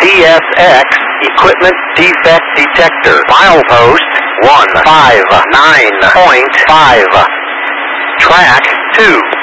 CSX Equipment Defect Detector. Milepost 159.5. Track 2.